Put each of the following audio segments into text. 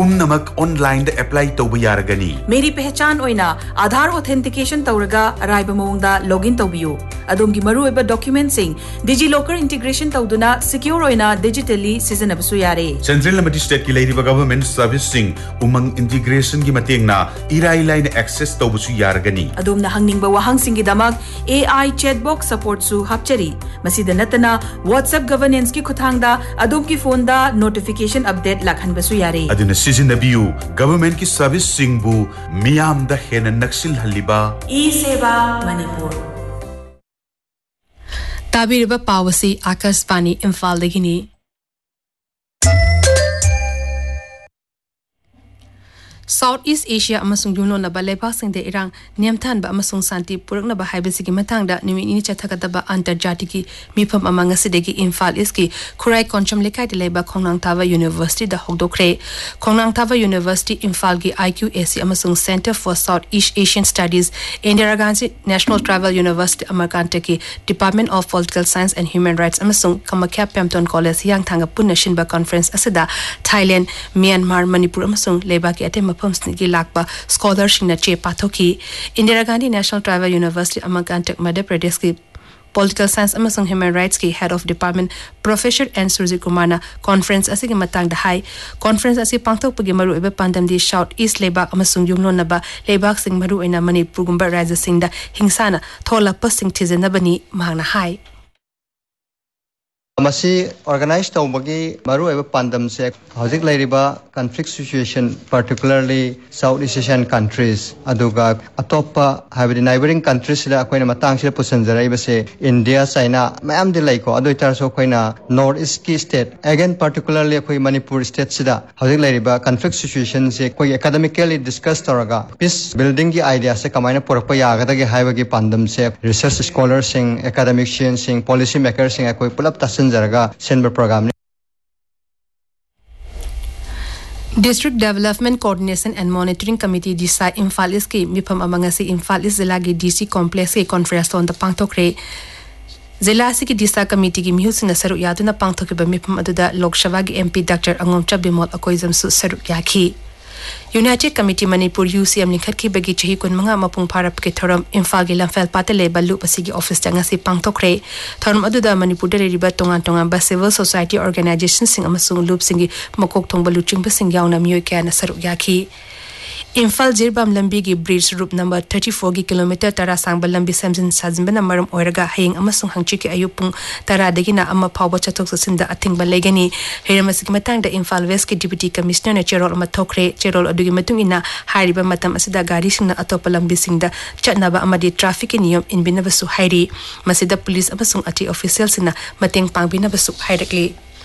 पुमनमक online the apply तौब यारगनी मेरी पहचान ओइना आधार authentication तौरगा अराइबा मोंगदा login तौबियो अदोमगी मरुएबा document सिंग digi locker integration तौदुना secure ओइना digitally सिजनबसु यारे central लमदी state की लेरिबा government service सिंग उमंग integration की मतेंगना Irai line access तौबसु यारगनी अदोमना हंगनिंगबा वहांग सिंगी दमक AI chatbox support सु हपचरी मसीदा नतना WhatsApp governance की खुथांगदा अदोम की फोन दा नोटिफिकेशन अपडेट लाखनबसु यारे अदुना सिजनबियु गवर्नमेंट की सर्विस सिंग बु मियाम दा हेन नक्सिल हल्लिबा ई सेवा Manipur ताबिरबा पावसी Akashvani Imphal दगिनी South East Asia amasung yumlonaba leibak de irang niamthanba amasung santi puraknaba haibasigi mathangda nimini chathagadaba antarjatiki mifam amanga sidegi Imphal East ki Khurai Koncham lekai de leiba Khongnang Thawa University da hokdokre Khongnang Thawa University Imphal gi IQAC amasung Center for South East Asian Studies Indira Gandhi National Tribal University Amarkanta ki Department of Political Science and Human Rights amasung Kamakya Pemton College yang thanga punna shinba conference asida Thailand Myanmar Manipur amasung leiba ki atema की लाकबा scholarship न चे पाथोकी Indira Gandhi national tribal university अमरकांटक Madhya Pradesh की political science अमसंग human rights की head of department professor N Surjit Kumar ना conference असी के Matang the high conference असी पांगथोकपगी मरु एबे पांदम दी साउथ ईस्ट लेबाक अमसंग युमलोनबा लेबाक सिंग मरु एना मणिपुर गुंबा राज्य सिंग द हिंसाना थोला पसिंग थिजेनबनी मांगना हाई मसी ऑर्गेनाइज तौबगी मरु एबे पांदम से हजिक लाइरिबा conflict situation particularly South East Asian countries aduga atopa habidi neighboring countries la koina matang sila pusanjarai base India China mayam de laiko adoitar so koina North East ki state again particularly koi Manipur state sida hojik lairiba conflict situation se koi academically discuss toraga peace building ki idea se kamaina porakpa yagada ge haibagi pandam se research scholars sing academicians sing policy makers sing koi pulap tasanjaraga senber program District Development Coordination and Monitoring Committee DSI Imphal East ki mifam amangasi Imphal East zila gi DC complex ki conference on the pangthokre zila si ki DSI committee ki mihusina saru yaduna pangthokiba mifam aduda Lok Sabha gi MP Dr. Angomcha Bimol Akoizam su saru yakhi United Committee Manipur UCM likhat ki bagi chahi kun manga mapung pharap ke thoram Imphal gi lamfel patale balu pasigi office tanga si pangthokre thoram aduda Manipur de riba tongan tongan ba civil society organizations sing amasung loop singi makok thongba luching ba sing yauna miyoy kya na saru yakhi Imphal Jirbam lambi gi bridge route number 34 gi kilometer tara sangba lambi samjin sajinba na maram oiraga haying amasung hangchi ki ayupung tara dagina amma phawba chathok sasinda athingba legani heramasiki matang da Imphal West ki deputy commissioner na cherol ama thokre cherol adugi matung ina hariba matam asida gari singna atopa lambi singda chatnaba amadi traffic niyam inbina basu hairi masida police amasung ati officials na mateng pangbina basu hairakli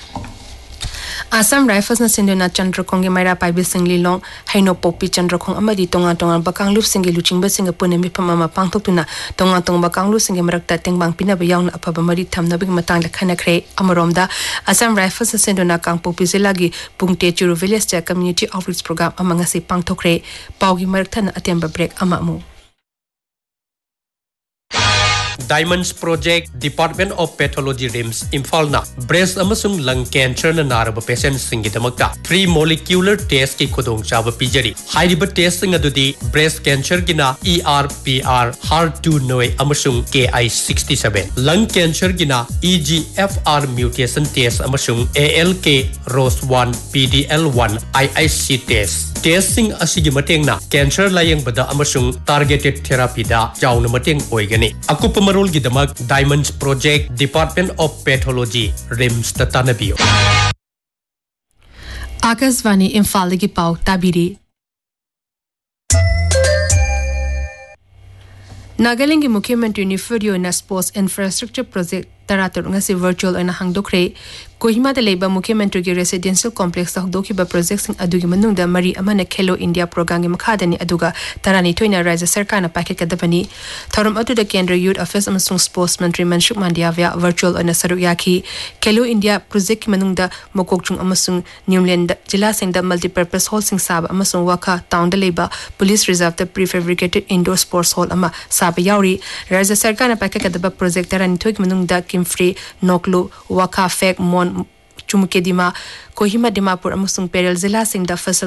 Assam Rifles na Sindona Chandrakong gi Maira Paibil Singli Long Haino Popi Chandrakong amadi tongan tongan bakang lup singi luchingba singa pune mi pamama pangthokuna tongan tong bakang lu singi marakta tengbang pina ba yauna apaba mari thamna big matang la khana khre amoromda Assam Rifles na Sindona Kang Popi zila gi Pungte Churu Village cha community outreach program amanga si pangthokre paugi marakthana atemba break amamu Diamonds Project Department of Pathology RIMS Imphal na breast amasung lung cancer na naraba patient singi damakta 3 molecular test ki khudong chaba pijari hairiba test sing adudi breast cancer gina ERPR HER2 noi amasung KI67 lung cancer gina EGFR mutation test amasung ALK ROS1 PDL1 IIC test sing asigi mateng na cancer layang bada amasung targeted therapy da jauna mateng oigani akupa marol gi damak Diamonds Project Department of Pathology RIMS tatanabiyo Akasvani Imphal gi pau tabiri Nagaland ki Mukhyamantri ni Furio na sports infrastructure project taratur ngasi virtual ana hangdokre Kohima da leba Mukhyamantri gi residential complex ta hokdoki ba project sing adugi manungda mari amana Khelo India program gi makhadani aduga tarani toina Rajya Sarkar na packet kadabani thorum atu da Kendra Youth Affairs amasung sports mantri Manshuk Mandavia virtual ana saru yakhi Khelo India project ki manungda mokokchung amasung Newland jila sing da multipurpose hall sing sab amasung Waka town da leba police reserve the prefabricated indoor sports hall ama sab yauri Rajya Sarkar na packet kadaba project tarani toik manungda Kimfree Noklu Waka Fek Mon Chumukedima Kohima Dimapur amasung Perel zila sing da